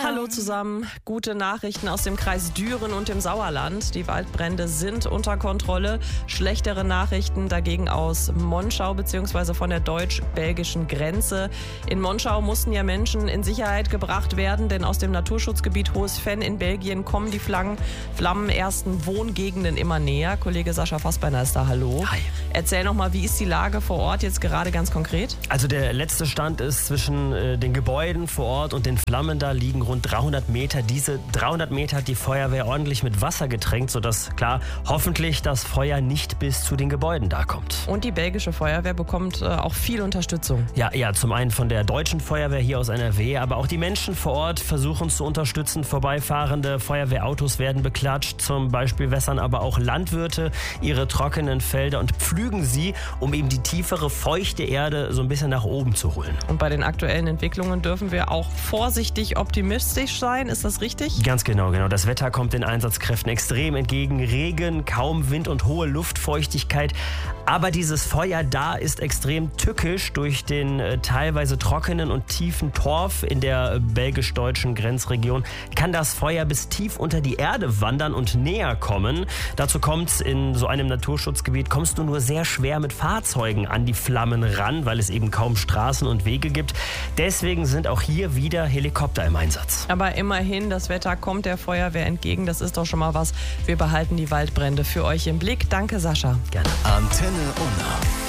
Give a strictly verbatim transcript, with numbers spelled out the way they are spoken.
Hallo zusammen. Gute Nachrichten aus dem Kreis Düren und dem Sauerland. Die Waldbrände sind unter Kontrolle. Schlechtere Nachrichten dagegen aus Monschau bzw. von der deutsch-belgischen Grenze. In Monschau mussten ja Menschen in Sicherheit gebracht werden, denn aus dem Naturschutzgebiet Hohes Venn in Belgien kommen die Flammen, Flammen ersten Wohngegenden immer näher. Kollege Sascha Fassbeiner ist da. Hallo. Hi. Erzähl noch mal, wie ist die Lage vor Ort jetzt gerade ganz konkret? Also der letzte Stand ist zwischen äh, den Gebäuden vor Ort und den Flammen, da liegen rund dreihundert Meter. Diese dreihundert Meter hat die Feuerwehr ordentlich mit Wasser getränkt, sodass klar, hoffentlich das Feuer nicht bis zu den Gebäuden da kommt. Und die belgische Feuerwehr bekommt äh, auch viel Unterstützung. Ja, ja, zum einen von der deutschen Feuerwehr hier aus N R W, aber auch die Menschen vor Ort versuchen zu unterstützen. Vorbeifahrende Feuerwehrautos werden beklatscht, zum Beispiel wässern aber auch Landwirte ihre trockenen Felder und pflügen sie, um eben die tiefere, feuchte Erde so ein bisschen nach oben zu holen. Und bei den aktuellen Entwicklungen dürfen wir auch vorsichtig optimistisch sein. Ist das richtig? Ganz genau, genau. Das Wetter kommt den Einsatzkräften extrem entgegen. Regen, kaum Wind und hohe Luftfeuchtigkeit. Aber dieses Feuer da ist extrem tückisch. Durch den äh, teilweise trockenen und tiefen Torf in der äh, belgisch-deutschen Grenzregion kann das Feuer bis tief unter die Erde wandern und näher kommen. Dazu kommt, in so einem Naturschutzgebiet kommst du nur sehr schwer mit Fahrzeugen an die Flammen ran, weil es eben kaum Straßen und Wege gibt. Deswegen sind auch hier wieder Helikopter im Einsatz. Aber immerhin, das Wetter kommt der Feuerwehr entgegen. Das ist doch schon mal was. Wir behalten die Waldbrände für euch im Blick. Danke, Sascha. Gerne. Antenne Unna.